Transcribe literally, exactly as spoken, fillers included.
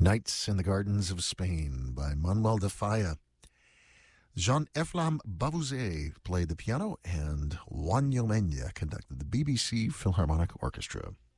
Nights in the Gardens of Spain by Manuel de Falla. Jean-Ephraim Bavouzet played the piano, and Juan Yomenya conducted the B B C Philharmonic Orchestra.